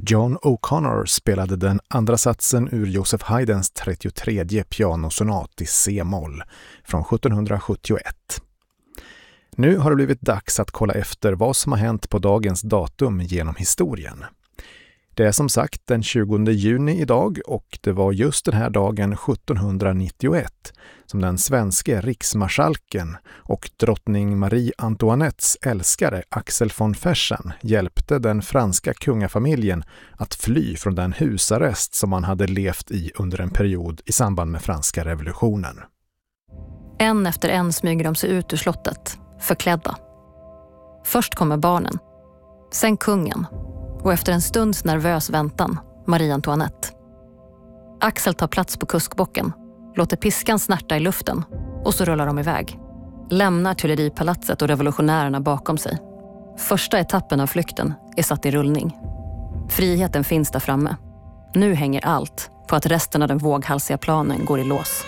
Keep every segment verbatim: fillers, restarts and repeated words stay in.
John O'Connor spelade den andra satsen ur Joseph Haydns trettiotredje pianosonat i C-moll från sjuttonhundrasjuttioett. Nu har det blivit dags att kolla efter vad som har hänt på dagens datum genom historien. Det är som sagt den tjugonde juni idag och det var just den här dagen sjuttonhundranittioett som den svenske riksmarskalken och drottning Marie Antoinettes älskare Axel von Fersen hjälpte den franska kungafamiljen att fly från den husarrest som man hade levt i under en period i samband med franska revolutionen. En efter en smyger de sig ut ur slottet, förklädda. Först kommer barnen, sen kungen och efter en stunds nervös väntan, Marie Antoinette. Axel tar plats på kuskbocken, låter piskan snärta i luften och så rullar de iväg. Lämnar Tuileries-palatset och revolutionärerna bakom sig. Första etappen av flykten är satt i rullning. Friheten finns där framme. Nu hänger allt på att resten av den våghalsiga planen går i lås.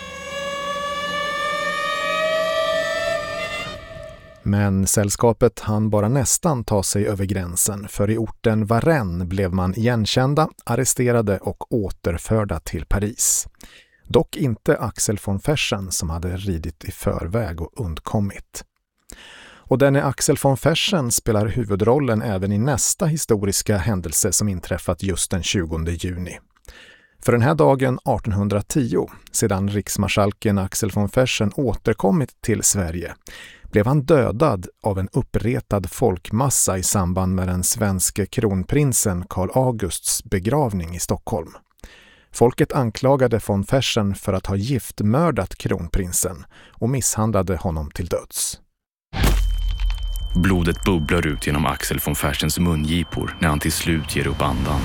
Men sällskapet hann bara nästan ta sig över gränsen, för i orten Varennes blev man igenkända, arresterade och återförda till Paris. Dock inte Axel von Fersen som hade ridit i förväg och undkommit. Och denne Axel von Fersen spelar huvudrollen även i nästa historiska händelse som inträffat just den tjugonde juni. För den här dagen artonhundratio, sedan riksmarskalken Axel von Fersen återkommit till Sverige, blev han dödad av en uppretad folkmassa i samband med den svenske kronprinsen Carl Augusts begravning i Stockholm. Folket anklagade von Fersen för att ha giftmördat kronprinsen och misshandlade honom till döds. Blodet bubblar ut genom Axel von Fersens mungipor när han till slut ger upp andan.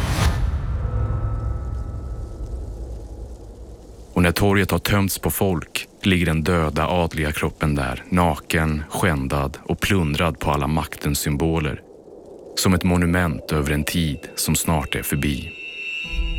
Och när torget har tömts på folk ligger den döda adliga kroppen där, naken, skändad och plundrad på alla maktens symboler. Som ett monument över en tid som snart är förbi.